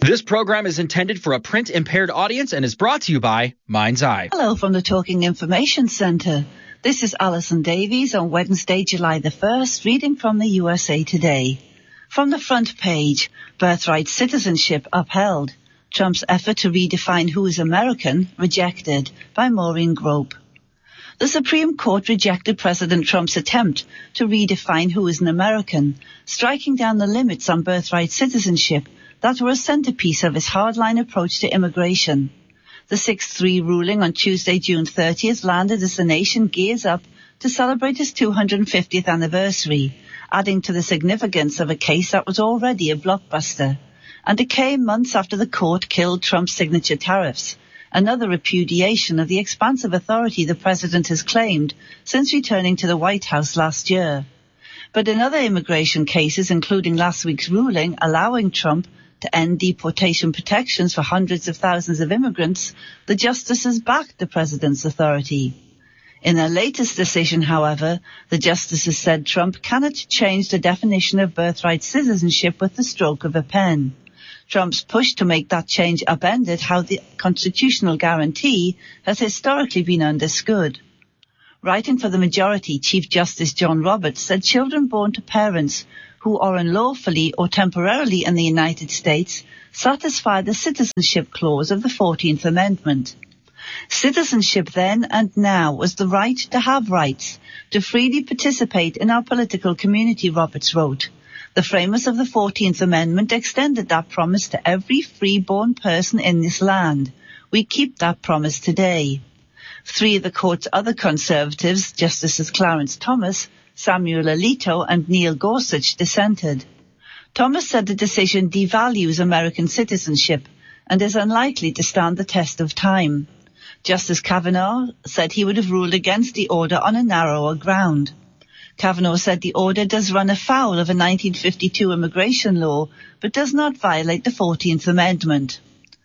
This program is intended for a print-impaired audience and is brought to you by Mind's Eye. Hello from the Talking Information Centre. This is Alison Davies on Wednesday, July the 1st, reading from the USA Today. From the front page, birthright citizenship upheld. Trump's effort to redefine who is American rejected, by Maureen Grope. The Supreme Court rejected President Trump's attempt to redefine who is an American, striking down the limits on birthright citizenship that were a centerpiece of his hardline approach to immigration. The 6-3 ruling on Tuesday, June 30th, landed as the nation gears up to celebrate its 250th anniversary, adding to the significance of a case that was already a blockbuster. And it came months after the court killed Trump's signature tariffs, another repudiation of the expansive authority the president has claimed since returning to the White House last year. But in other immigration cases, including last week's ruling allowing Trump to end deportation protections for hundreds of thousands of immigrants, the justices backed the president's authority. In their latest decision, however, the justices said Trump cannot change the definition of birthright citizenship with the stroke of a pen. Trump's push to make that change upended how the constitutional guarantee has historically been understood. Writing for the majority, Chief Justice John Roberts said children born to parents who are unlawfully or temporarily in the United States satisfy the citizenship clause of the 14th Amendment. Citizenship then and now was the right to have rights, to freely participate in our political community, Roberts wrote. The framers of the 14th Amendment extended that promise to every free-born person in this land. We keep that promise today. Three of the court's other conservatives, Justices Clarence Thomas, Samuel Alito and Neil Gorsuch, dissented. Thomas said the decision devalues American citizenship and is unlikely to stand the test of time. Justice Kavanaugh said he would have ruled against the order on a narrower ground. Kavanaugh said the order does run afoul of a 1952 immigration law, but does not violate the 14th Amendment.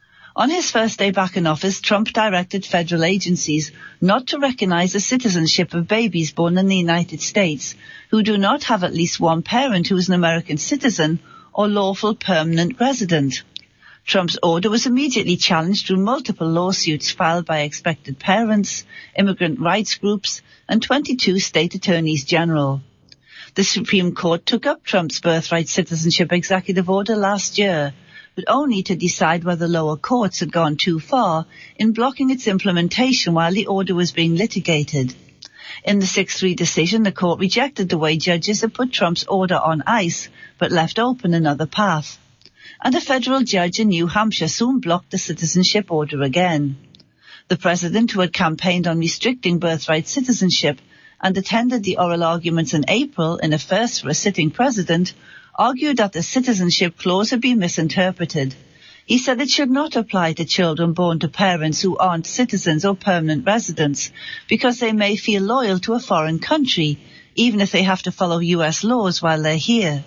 On his first day back in office, Trump directed federal agencies not to recognize the citizenship of babies born in the United States who do not have at least one parent who is an American citizen or lawful permanent resident. Trump's order was immediately challenged through multiple lawsuits filed by expected parents, immigrant rights groups, and 22 state attorneys general. The Supreme Court took up Trump's birthright citizenship executive order last year, but only to decide whether lower courts had gone too far in blocking its implementation while the order was being litigated. In the 6-3 decision, the court rejected the way judges had put Trump's order on ice, but left open another path. And a federal judge in New Hampshire soon blocked the citizenship order again. The president, who had campaigned on restricting birthright citizenship and attended the oral arguments in April in a first for a sitting president, argued that the citizenship clause had been misinterpreted. He said it should not apply to children born to parents who aren't citizens or permanent residents because they may feel loyal to a foreign country, even if they have to follow U.S. laws while they're here.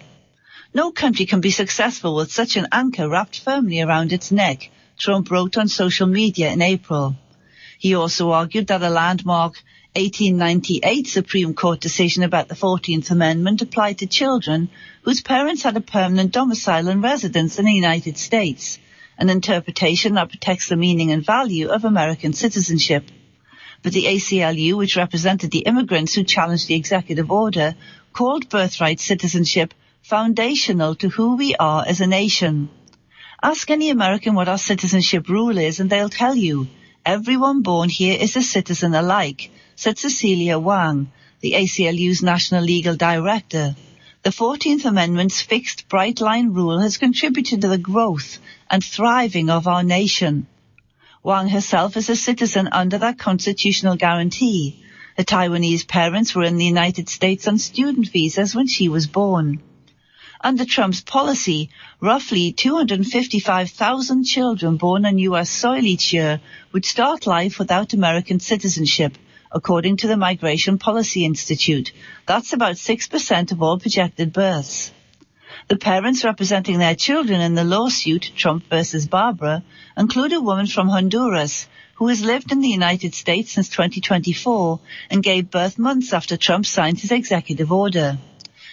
No country can be successful with such an anchor wrapped firmly around its neck, Trump wrote on social media in April. He also argued that a landmark 1898 Supreme Court decision about the 14th Amendment applied to children whose parents had a permanent domicile and residence in the United States, an interpretation that protects the meaning and value of American citizenship. But the ACLU, which represented the immigrants who challenged the executive order, called birthright citizenship foundational to who we are as a nation. Ask any American what our citizenship rule is and they'll tell you, everyone born here is a citizen alike, said Cecilia Wang, the ACLU's National Legal Director. The 14th Amendment's fixed bright-line rule has contributed to the growth and thriving of our nation. Wang herself is a citizen under that constitutional guarantee. Her Taiwanese parents were in the United States on student visas when she was born. Under Trump's policy, roughly 255,000 children born on U.S. soil each year would start life without American citizenship, according to the Migration Policy Institute. That's about 6% of all projected births. The parents representing their children in the lawsuit, Trump versus Barbara, include a woman from Honduras who has lived in the United States since 2024 and gave birth months after Trump signed his executive order.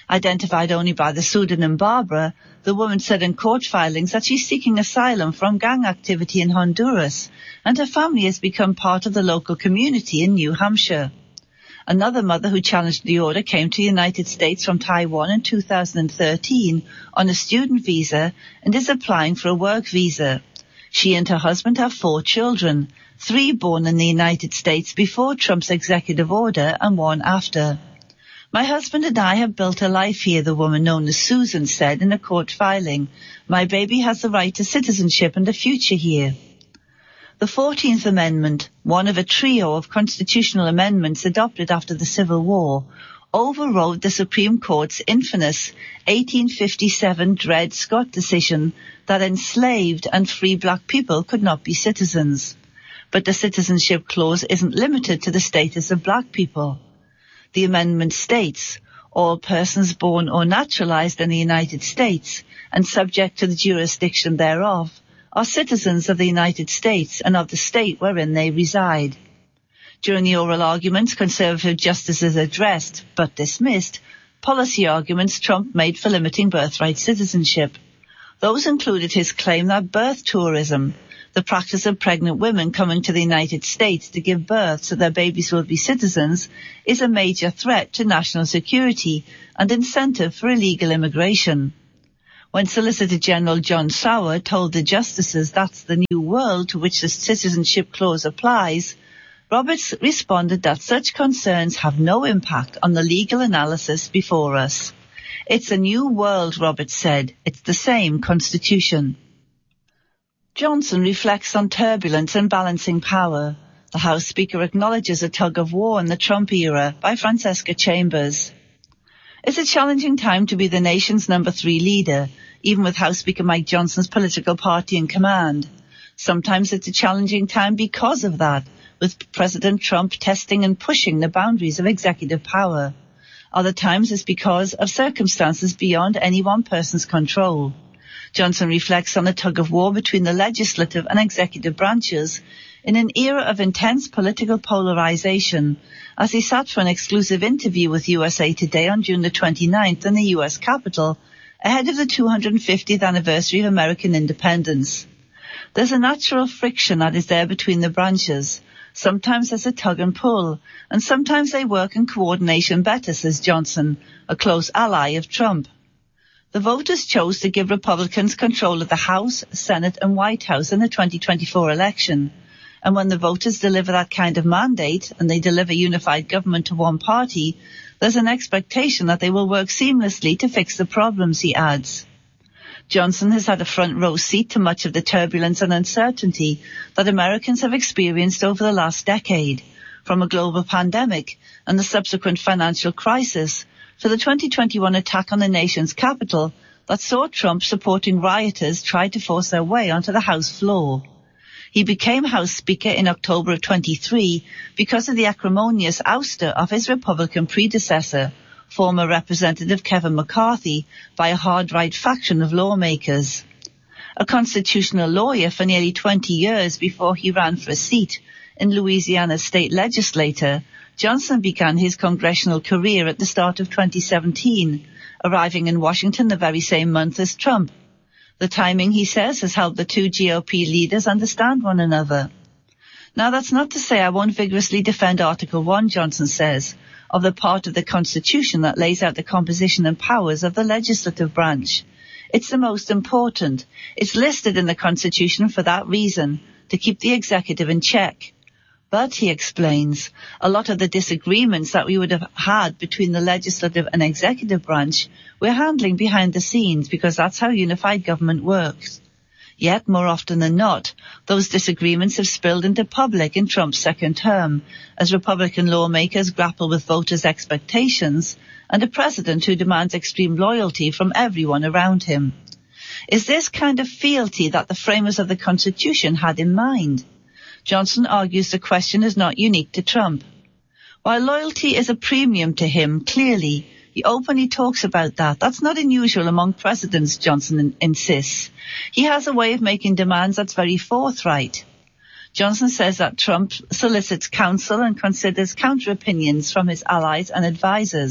Identified only by the pseudonym Barbara, the woman said in court filings that she's seeking asylum from gang activity in Honduras, and her family has become part of the local community in New Hampshire. Another mother who challenged the order came to the United States from Taiwan in 2013 on a student visa and is applying for a work visa. She and her husband have 4 children, 3 born in the United States before Trump's executive order and 1 after. My husband and I have built a life here, the woman known as Susan said in a court filing. My baby has the right to citizenship and a future here. The 14th Amendment, one of a trio of constitutional amendments adopted after the Civil War, overrode the Supreme Court's infamous 1857 Dred Scott decision that enslaved and free black people could not be citizens. But the citizenship clause isn't limited to the status of black people. The amendment states, all persons born or naturalized in the United States and subject to the jurisdiction thereof are citizens of the United States and of the state wherein they reside. During the oral arguments, conservative justices addressed, but dismissed, policy arguments Trump made for limiting birthright citizenship. Those included his claim that birth tourism, the practice of pregnant women coming to the United States to give birth so their babies will be citizens, is a major threat to national security and incentive for illegal immigration. When Solicitor General John Sauer told the justices that's the new world to which the citizenship clause applies, Roberts responded that such concerns have no impact on the legal analysis before us. It's a new world, Roberts said. It's the same Constitution. Johnson reflects on turbulence and balancing power. The House Speaker acknowledges a tug of war in the Trump era by Francesca Chambers. It's a challenging time to be the nation's number 3 leader, even with House Speaker Mike Johnson's political party in command. Sometimes it's a challenging time because of that, with President Trump testing and pushing the boundaries of executive power. Other times it's because of circumstances beyond any one person's control. Johnson reflects on the tug-of-war between the legislative and executive branches in an era of intense political polarization, as he sat for an exclusive interview with USA Today on June the 29th in the U.S. Capitol, ahead of the 250th anniversary of American independence. There's a natural friction that is there between the branches. Sometimes there's a tug and pull, and sometimes they work in coordination better, says Johnson, a close ally of Trump. The voters chose to give Republicans control of the House, Senate and White House in the 2024 election. And when the voters deliver that kind of mandate, and they deliver unified government to one party, there's an expectation that they will work seamlessly to fix the problems, he adds. Johnson has had a front row seat to much of the turbulence and uncertainty that Americans have experienced over the last decade, from a global pandemic and the subsequent financial crisis to the 2021 attack on the nation's capital that saw Trump supporting rioters try to force their way onto the House floor. He became House Speaker in October of 23 because of the acrimonious ouster of his Republican predecessor, former Representative Kevin McCarthy, by a hard-right faction of lawmakers. A constitutional lawyer for nearly 20 years before he ran for a seat in Louisiana's state legislature, Johnson began his congressional career at the start of 2017, arriving in Washington the very same month as Trump. The timing, he says, has helped the two GOP leaders understand one another. Now, that's not to say I won't vigorously defend Article 1, Johnson says, of the part of the Constitution that lays out the composition and powers of the legislative branch. It's the most important. It's listed in the Constitution for that reason, to keep the executive in check. But, he explains, a lot of the disagreements that we would have had between the legislative and executive branch we're handling behind the scenes because that's how unified government works. Yet, more often than not, those disagreements have spilled into public in Trump's second term, as Republican lawmakers grapple with voters' expectations and a president who demands extreme loyalty from everyone around him. Is this kind of fealty that the framers of the Constitution had in mind? Johnson argues the question is not unique to Trump. While loyalty is a premium to him, clearly, he openly talks about that. That's not unusual among presidents, Johnson insists. He has a way of making demands that's very forthright. Johnson says that Trump solicits counsel and considers counter-opinions from his allies and advisers,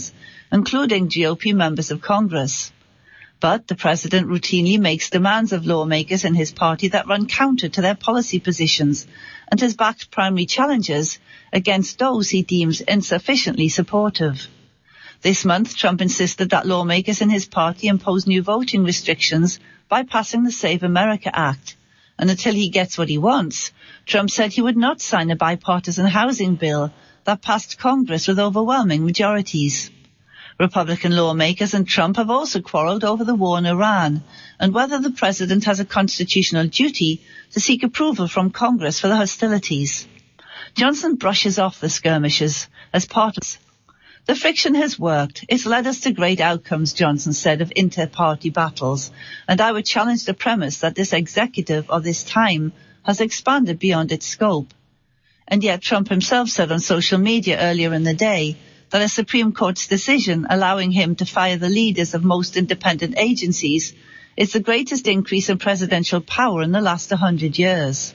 including GOP members of Congress. But the president routinely makes demands of lawmakers in his party that run counter to their policy positions and has backed primary challenges against those he deems insufficiently supportive. This month, Trump insisted that lawmakers in his party impose new voting restrictions by passing the Save America Act. And until he gets what he wants, Trump said he would not sign a bipartisan housing bill that passed Congress with overwhelming majorities. Republican lawmakers and Trump have also quarreled over the war in Iran and whether the president has a constitutional duty to seek approval from Congress for the hostilities. Johnson brushes off the skirmishes as part of the friction has worked. It's led us to great outcomes, Johnson said, of inter-party battles, and I would challenge the premise that this executive of this time has expanded beyond its scope. And yet Trump himself said on social media earlier in the day that a Supreme Court's decision allowing him to fire the leaders of most independent agencies is the greatest increase in presidential power in the last 100 years.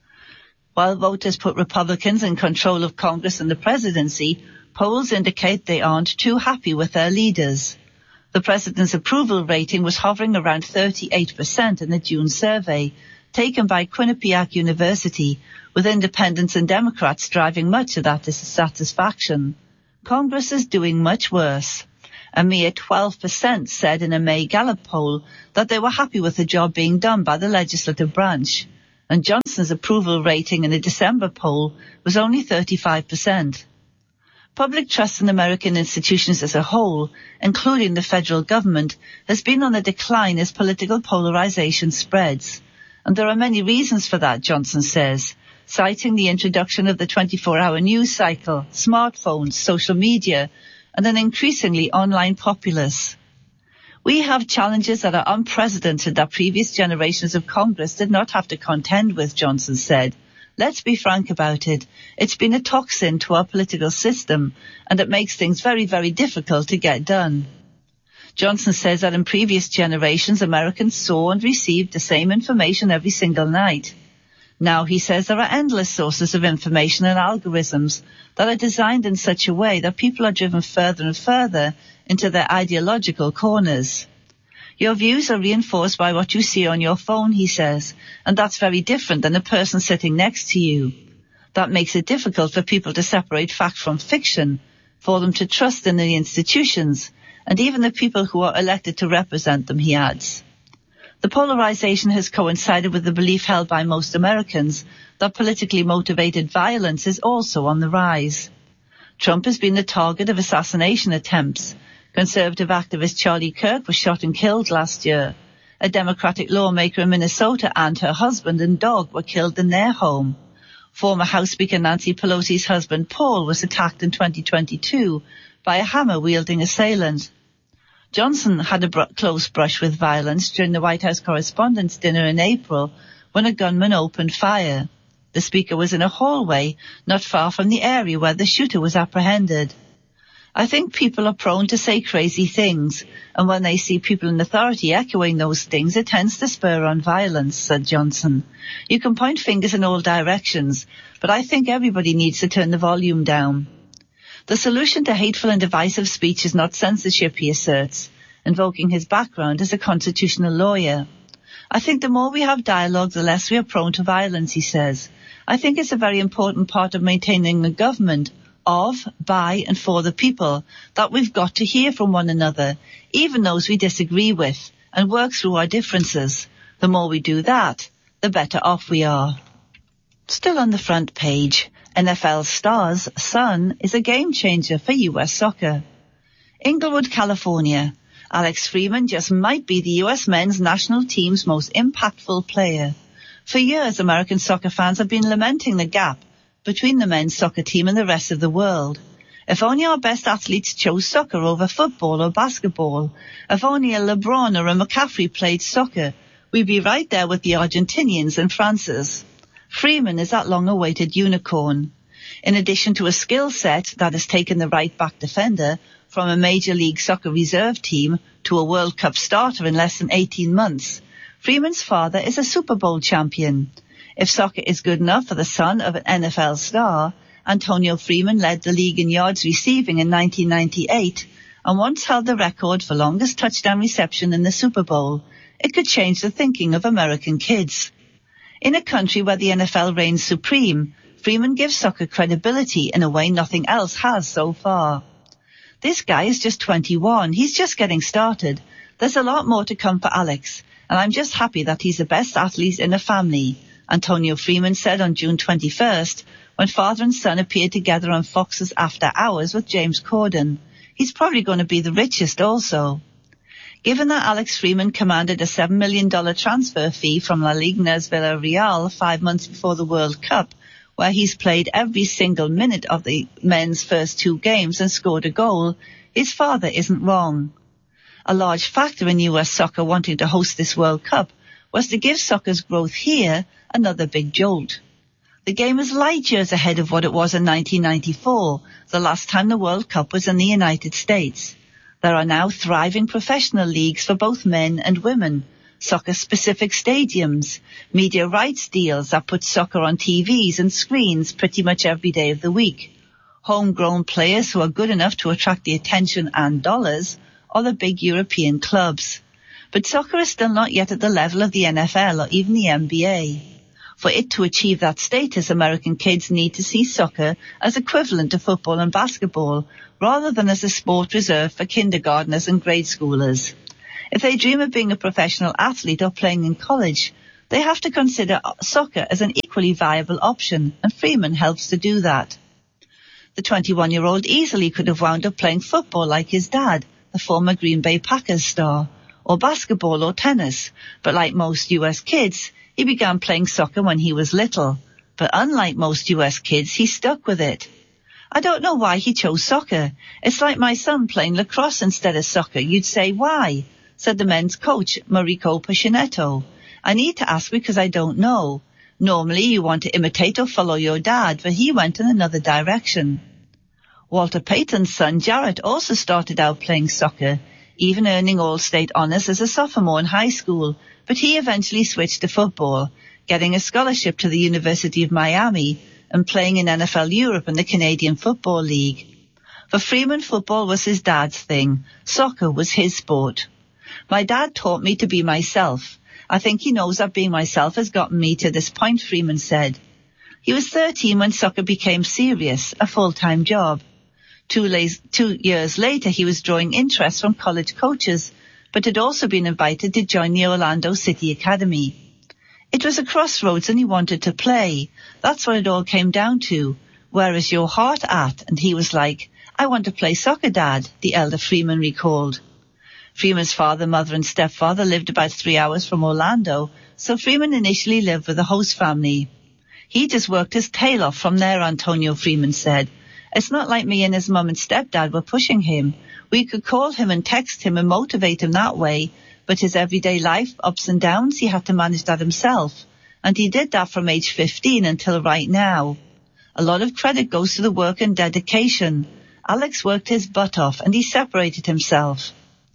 While voters put Republicans in control of Congress and the presidency, polls indicate they aren't too happy with their leaders. The president's approval rating was hovering around 38% in the June survey, taken by Quinnipiac University, with independents and Democrats driving much of that dissatisfaction. Congress is doing much worse. A mere 12% said in a May Gallup poll that they were happy with the job being done by the legislative branch, and Johnson's approval rating in a December poll was only 35%. Public trust in American institutions as a whole, including the federal government, has been on the decline as political polarization spreads. And there are many reasons for that, Johnson says, citing the introduction of the 24-hour news cycle, smartphones, social media, and an increasingly online populace. We have challenges that are unprecedented that previous generations of Congress did not have to contend with, Johnson said. Let's be frank about it. It's been a toxin to our political system, and it makes things very, very difficult to get done. Johnson says that in previous generations, Americans saw and received the same information every single night. Now, he says, there are endless sources of information and algorithms that are designed in such a way that people are driven further and further into their ideological corners. Your views are reinforced by what you see on your phone, he says, and that's very different than a person sitting next to you. That makes it difficult for people to separate fact from fiction, for them to trust in the institutions, and even the people who are elected to represent them, he adds. The polarization has coincided with the belief held by most Americans that politically motivated violence is also on the rise. Trump has been the target of assassination attempts. Conservative activist Charlie Kirk was shot and killed last year. A Democratic lawmaker in Minnesota and her husband and dog were killed in their home. Former House Speaker Nancy Pelosi's husband Paul was attacked in 2022 by a hammer-wielding assailant. Johnson had a close brush with violence during the White House Correspondents' Dinner in April when a gunman opened fire. The speaker was in a hallway not far from the area where the shooter was apprehended. I think people are prone to say crazy things, and when they see people in authority echoing those things, it tends to spur on violence, said Johnson. You can point fingers in all directions, but I think everybody needs to turn the volume down. The solution to hateful and divisive speech is not censorship, he asserts, invoking his background as a constitutional lawyer. I think the more we have dialogue, the less we are prone to violence, he says. I think it's a very important part of maintaining a government of, by and for the people that we've got to hear from one another, even those we disagree with, and work through our differences. The more we do that, the better off we are. Still on the front page, NFL star's son is a game changer for U.S. soccer. Inglewood, California. Alex Freeman just might be the U.S. men's national team's most impactful player. For years, American soccer fans have been lamenting the gap between the men's soccer team and the rest of the world. If only our best athletes chose soccer over football or basketball, if only a LeBron or a McCaffrey played soccer, we'd be right there with the Argentinians and France's. Freeman is that long-awaited unicorn. In addition to a skill set that has taken the right-back defender from a Major League Soccer reserve team to a World Cup starter in less than 18 months, Freeman's father is a Super Bowl champion. If soccer is good enough for the son of an NFL star, Antonio Freeman led the league in yards receiving in 1998, and once held the record for longest touchdown reception in the Super Bowl. It could change the thinking of American kids. In a country where the NFL reigns supreme, Freeman gives soccer credibility in a way nothing else has so far. This guy is just 21. He's just getting started. There's a lot more to come for Alex, and I'm just happy that he's the best athlete in the family, Antonio Freeman said on June 21st, when father and son appeared together on Fox's After Hours with James Corden. He's probably going to be the richest also. Given that Alex Freeman commanded a $7 million transfer fee from La Ligna's Villarreal 5 months before the World Cup, where he's played every single minute of the men's first 2 games and scored a goal, his father isn't wrong. A large factor in US soccer wanting to host this World Cup was to give soccer's growth here another big jolt. The game is light years ahead of what it was in 1994, the last time the World Cup was in the United States. There are now thriving professional leagues for both men and women, soccer-specific stadiums, media rights deals that put soccer on TVs and screens pretty much every day of the week, homegrown players who are good enough to attract the attention and dollars of the big European clubs. But soccer is still not yet at the level of the NFL or even the NBA. For it to achieve that status, American kids need to see soccer as equivalent to football and basketball, rather than as a sport reserved for kindergartners and grade schoolers. If they dream of being a professional athlete or playing in college, they have to consider soccer as an equally viable option, and Freeman helps to do that. The 21-year-old easily could have wound up playing football like his dad, the former Green Bay Packers star, or basketball or tennis, but like most US kids, he began playing soccer when he was little. But unlike most US kids, he stuck with it. I don't know why he chose soccer. It's like my son playing lacrosse instead of soccer. You'd say, why? Said the men's coach, Mariko Pascinetto. I need to ask because I don't know. Normally you want to imitate or follow your dad, but he went in another direction. Walter Payton's son, Jarrett, also started out playing soccer, even earning All-State honors as a sophomore in high school, but he eventually switched to football, getting a scholarship to the University of Miami and playing in NFL Europe and the Canadian Football League. For Freeman, football was his dad's thing. Soccer was his sport. My dad taught me to be myself. I think he knows that being myself has gotten me to this point, Freeman said. He was 13 when soccer became serious, a full-time job. 2 years later, he was drawing interest from college coaches, but had also been invited to join the Orlando City Academy. It was a crossroads and he wanted to play. That's what it all came down to. Where is your heart at? And he was like, I want to play soccer, Dad, the elder Freeman recalled. Freeman's father, mother and stepfather lived about 3 hours from Orlando, so Freeman initially lived with the host family. He just worked his tail off from there, Antonio Freeman said. It's not like me and his mum and stepdad were pushing him. We could call him and text him and motivate him that way, but his everyday life, ups and downs, he had to manage that himself. And he did that from age 15 until right now. A lot of credit goes to the work and dedication. Alex worked his butt off and he separated himself.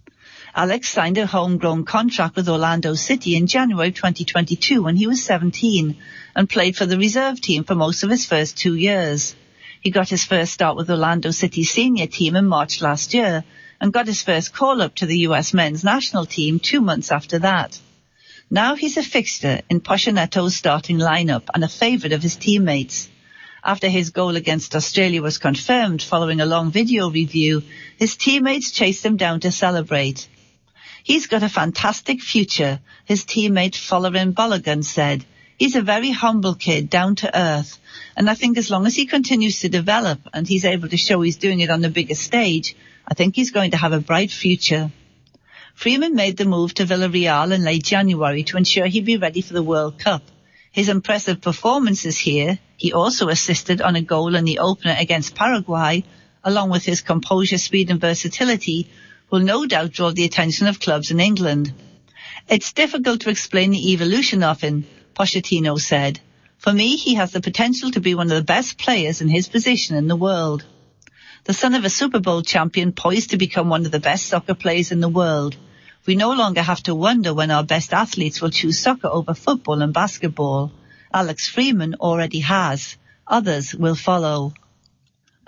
Alex signed a homegrown contract with Orlando City in January 2022 when he was 17 and played for the reserve team for most of his first 2 years. He got his first start with Orlando City's senior team in March last year and got his first call-up to the US men's national team 2 months after that. Now he's a fixture in Pascinetto's starting lineup and a favourite of his teammates. After his goal against Australia was confirmed following a long video review, his teammates chased him down to celebrate. He's got a fantastic future, his teammate Folarin Balogun said. He's a very humble kid, down to earth, and I think as long as he continues to develop and he's able to show he's doing it on the biggest stage, I think he's going to have a bright future. Freeman made the move to Villarreal in late January to ensure he'd be ready for the World Cup. His impressive performances here, he also assisted on a goal in the opener against Paraguay, along with his composure, speed and versatility, will no doubt draw the attention of clubs in England. It's difficult to explain the evolution of him, Pochettino said. For me, he has the potential to be one of the best players in his position in the world. The son of a Super Bowl champion poised to become one of the best soccer players in the world. We no longer have to wonder when our best athletes will choose soccer over football and basketball. Alex Freeman already has. Others will follow.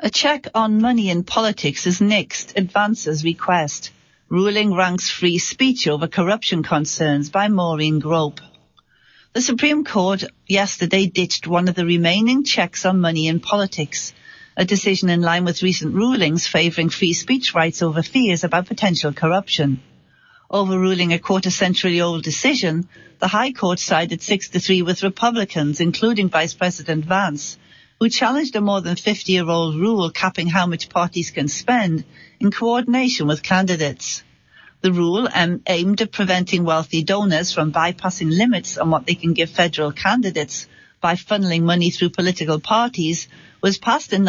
A check on money in politics is nixed, advances request. Ruling ranks free speech over corruption concerns by Maureen Grope. The Supreme Court yesterday ditched one of the remaining checks on money in politics, a decision in line with recent rulings favouring free speech rights over fears about potential corruption. Overruling a quarter-century-old decision, the High Court sided 6-3 with Republicans, including Vice President Vance, who challenged a more than 50-year-old rule capping how much parties can spend in coordination with candidates. The rule, aimed at preventing wealthy donors from bypassing limits on what they can give federal candidates by funneling money through political parties, was passed in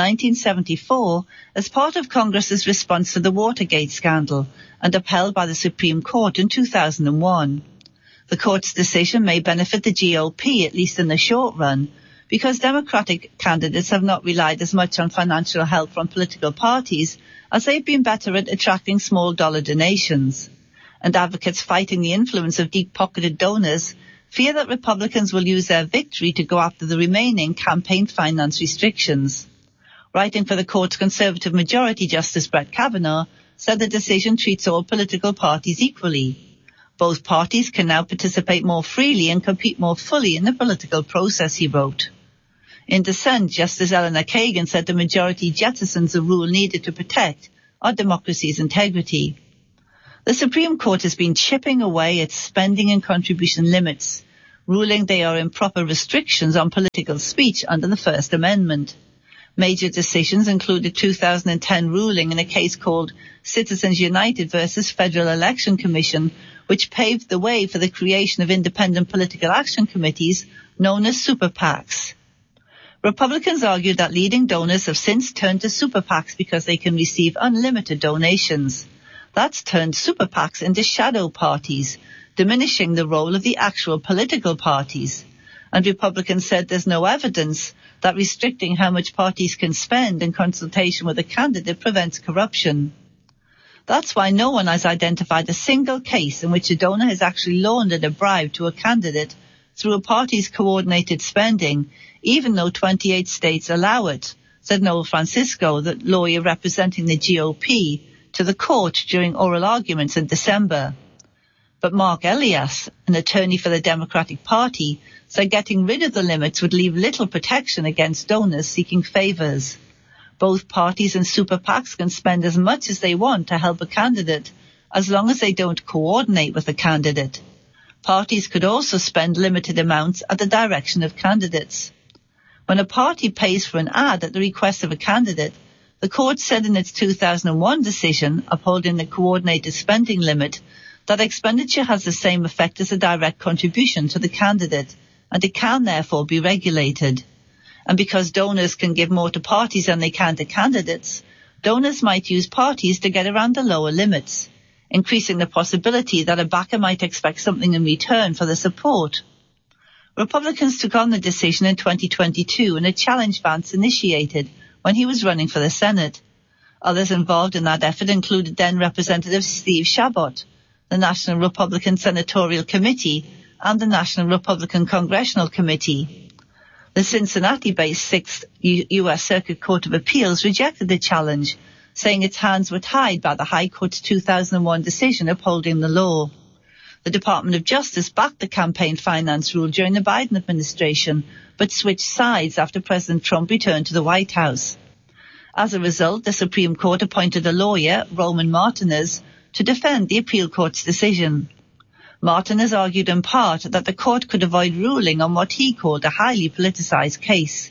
1974 as part of Congress's response to the Watergate scandal and upheld by the Supreme Court in 2001. The court's decision may benefit the GOP, at least in the short run, because Democratic candidates have not relied as much on financial help from political parties as they've been better at attracting small dollar donations. And advocates fighting the influence of deep-pocketed donors fear that Republicans will use their victory to go after the remaining campaign finance restrictions. Writing for the court's Conservative Majority Justice Brett Kavanaugh said the decision treats all political parties equally. Both parties can now participate more freely and compete more fully in the political process, he wrote. In dissent, Justice Eleanor Kagan said the majority jettisons a rule needed to protect our democracy's integrity. The Supreme Court has been chipping away at spending and contribution limits, ruling they are improper restrictions on political speech under the First Amendment. Major decisions included 2010 ruling in a case called Citizens United versus Federal Election Commission, which paved the way for the creation of independent political action committees known as super PACs. Republicans argued that leading donors have since turned to super PACs because they can receive unlimited donations. That's turned super PACs into shadow parties, diminishing the role of the actual political parties. And Republicans said there's no evidence that restricting how much parties can spend in consultation with a candidate prevents corruption. That's why no one has identified a single case in which a donor has actually laundered a bribe to a candidate through a party's coordinated spending, even though 28 states allow it, said Noel Francisco, the lawyer representing the GOP, to the court during oral arguments in December. But Mark Elias, an attorney for the Democratic Party, said getting rid of the limits would leave little protection against donors seeking favors. Both parties and super PACs can spend as much as they want to help a candidate, as long as they don't coordinate with the candidate. Parties could also spend limited amounts at the direction of candidates. When a party pays for an ad at the request of a candidate, the court said in its 2001 decision upholding the coordinated spending limit that expenditure has the same effect as a direct contribution to the candidate, and it can therefore be regulated. And because donors can give more to parties than they can to candidates, donors might use parties to get around the lower limits, increasing the possibility that a backer might expect something in return for the support. Republicans took on the decision in 2022 in a challenge Vance initiated when he was running for the Senate. Others involved in that effort included then Representative Steve Chabot, the National Republican Senatorial Committee, and the National Republican Congressional Committee. The Cincinnati-based 6th U.S. Circuit Court of Appeals rejected the challenge, saying its hands were tied by the High Court's 2001 decision upholding the law. The Department of Justice backed the campaign finance rule during the Biden administration, but switched sides after President Trump returned to the White House. As a result, the Supreme Court appointed a lawyer, Roman Martinez, to defend the appeal court's decision. Martinez argued in part that the court could avoid ruling on what he called a highly politicized case.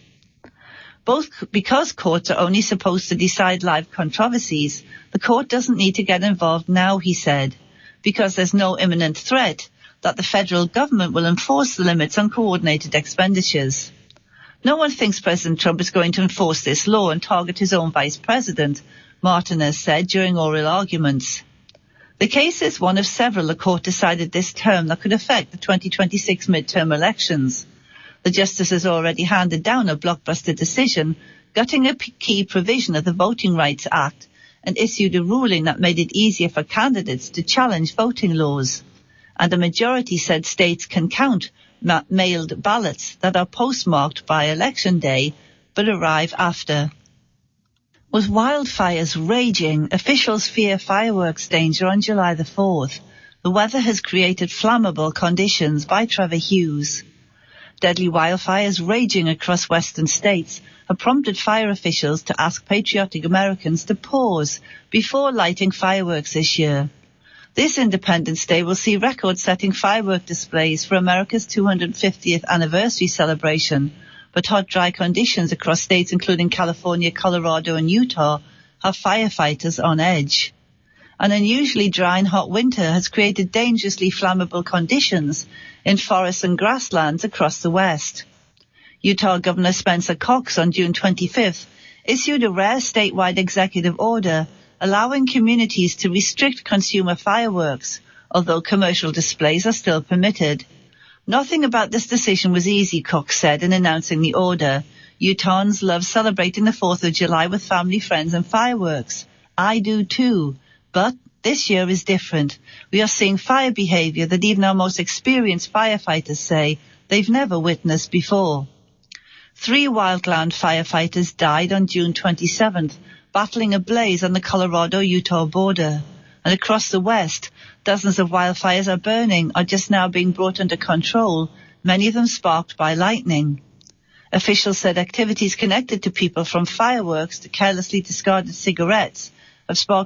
Both because courts are only supposed to decide live controversies, the court doesn't need to get involved now, he said, because there's no imminent threat that the federal government will enforce the limits on coordinated expenditures. No one thinks President Trump is going to enforce this law and target his own vice president, Martinez said during oral arguments. The case is one of several the court decided this term that could affect the 2026 midterm elections. The justice has already handed down a blockbuster decision, gutting a key provision of the Voting Rights Act, and issued a ruling that made it easier for candidates to challenge voting laws. And a majority said states can count mailed ballots that are postmarked by Election Day but arrive after. With wildfires raging, officials fear fireworks danger on July the 4th. The weather has created flammable conditions by Trevor Hughes. Deadly wildfires raging across western states have prompted fire officials to ask patriotic Americans to pause before lighting fireworks this year. This Independence Day will see record-setting firework displays for America's 250th anniversary celebration, but hot, dry conditions across states including California, Colorado and Utah have firefighters on edge. An unusually dry and hot winter has created dangerously flammable conditions in forests and grasslands across the West. Utah Governor Spencer Cox on June 25th issued a rare statewide executive order allowing communities to restrict consumer fireworks, although commercial displays are still permitted. Nothing about this decision was easy, Cox said in announcing the order. Utahns love celebrating the 4th of July with family, friends and fireworks. I do too. But this year is different. We are seeing fire behavior that even our most experienced firefighters say they've never witnessed before. 3 wildland firefighters died on June 27th, battling a blaze on the Colorado-Utah border. And across the West, dozens of wildfires are burning or just now being brought under control, many of them sparked by lightning. Officials said activities connected to people from fireworks to carelessly discarded cigarettes have sparked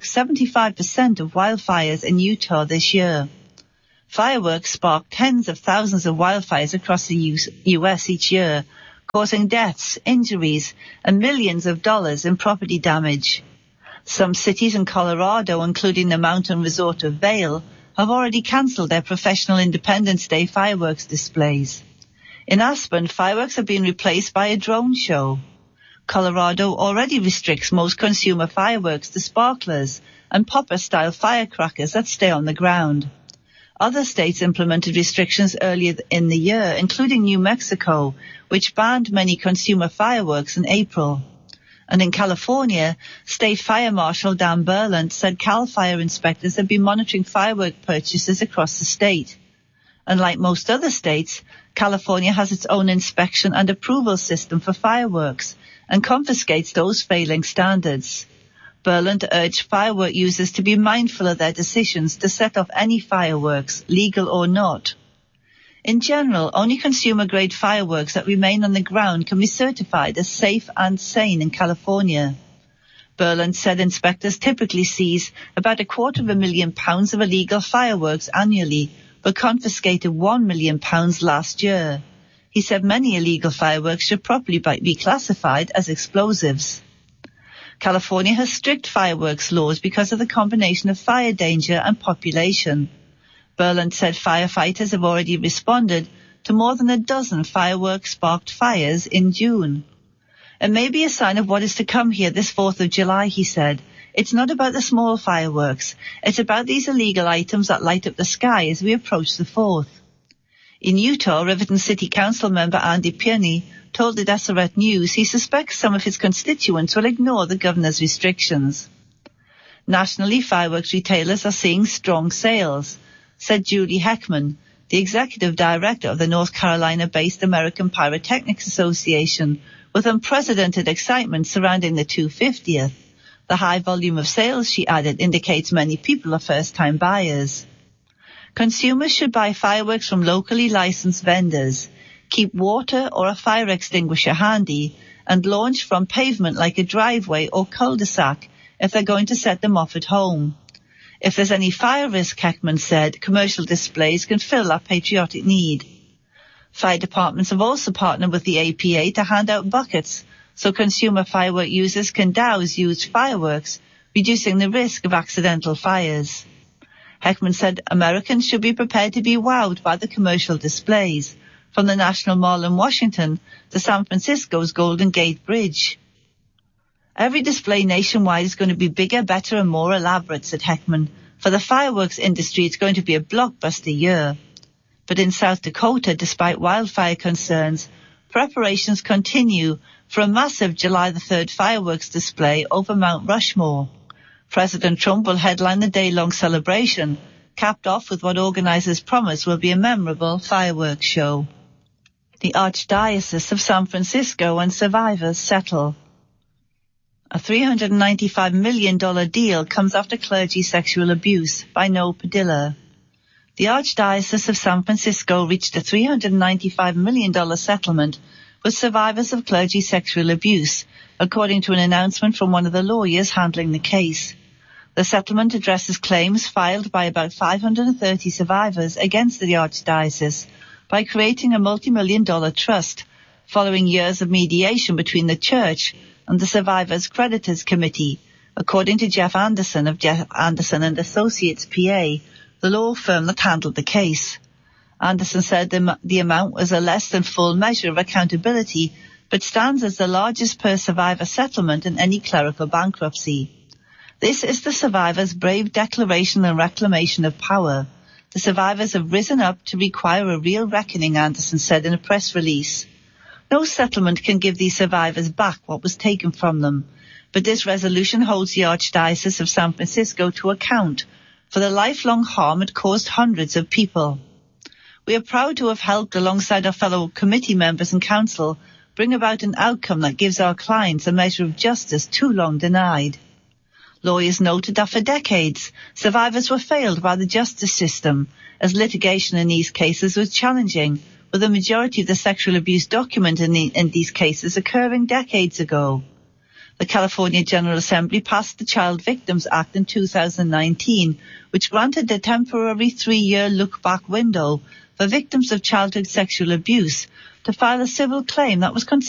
75% of wildfires in Utah this year. Fireworks spark tens of thousands of wildfires across the U.S. each year, causing deaths, injuries, and millions of dollars in property damage. Some cities in Colorado, including the mountain resort of Vail, have already cancelled their professional Independence Day fireworks displays. In Aspen, fireworks have been replaced by a drone show. Colorado already restricts most consumer fireworks to sparklers and popper-style firecrackers that stay on the ground. Other states implemented restrictions earlier in the year, including New Mexico, which banned many consumer fireworks in April. And in California, State Fire Marshal Dan Berland said CAL FIRE inspectors have been monitoring firework purchases across the state. Unlike most other states, California has its own inspection and approval system for fireworks and confiscates those failing standards. Berland urged firework users to be mindful of their decisions to set off any fireworks, legal or not. In general, only consumer-grade fireworks that remain on the ground can be certified as safe and sane in California. Berland said inspectors typically seize about £250,000 of illegal fireworks annually, but confiscated £1 million last year. He said many illegal fireworks should properly be classified as explosives. California has strict fireworks laws because of the combination of fire danger and population. Berland said firefighters have already responded to more than a dozen fireworks-sparked fires in June. It may be a sign of what is to come here this 4th of July, he said. It's not about the small fireworks. It's about these illegal items that light up the sky as we approach the 4th. In Utah, Riverton City Council member Andy Pierney told the Deseret News he suspects some of his constituents will ignore the governor's restrictions. Nationally, fireworks retailers are seeing strong sales, said Julie Heckman, the executive director of the North Carolina-based American Pyrotechnics Association, with unprecedented excitement surrounding the 250th. The high volume of sales, she added, indicates many people are first-time buyers. Consumers should buy fireworks from locally licensed vendors, keep water or a fire extinguisher handy, and launch from pavement like a driveway or cul-de-sac if they're going to set them off at home. If there's any fire risk, Heckman said, commercial displays can fill that patriotic need. Fire departments have also partnered with the APA to hand out buckets so consumer firework users can douse used fireworks, reducing the risk of accidental fires. Heckman said Americans should be prepared to be wowed by the commercial displays, from the National Mall in Washington to San Francisco's Golden Gate Bridge. Every display nationwide is going to be bigger, better and more elaborate, said Heckman. For the fireworks industry, it's going to be a blockbuster year. But in South Dakota, despite wildfire concerns, preparations continue for a massive July the 3rd fireworks display over Mount Rushmore. President Trump will headline the day-long celebration, capped off with what organizers promise will be a memorable fireworks show. The Archdiocese of San Francisco and survivors settle. A $395 million deal comes after clergy sexual abuse by Noe Padilla. The Archdiocese of San Francisco reached a $395 million settlement with survivors of clergy sexual abuse, according to an announcement from one of the lawyers handling the case. The settlement addresses claims filed by about 530 survivors against the Archdiocese by creating a multi-million-dollar trust following years of mediation between the Church and the Survivors Creditors Committee, according to Jeff Anderson of Jeff Anderson and Associates PA, the law firm that handled the case. Anderson said the amount was a less than full measure of accountability, but stands as the largest per survivor settlement in any clerical bankruptcy. This is the survivors' brave declaration and reclamation of power. The survivors have risen up to require a real reckoning, Anderson said in a press release. No settlement can give these survivors back what was taken from them, but this resolution holds the Archdiocese of San Francisco to account for the lifelong harm it caused hundreds of people. We are proud to have helped, alongside our fellow committee members and council, bring about an outcome that gives our clients a measure of justice too long denied. Lawyers noted that for decades, survivors were failed by the justice system, as litigation in these cases was challenging, with the majority of the sexual abuse documented in these cases occurring decades ago. The California General Assembly passed the Child Victims Act in 2019, which granted a temporary 3-year look-back window for victims of childhood sexual abuse to file a civil claim that was considered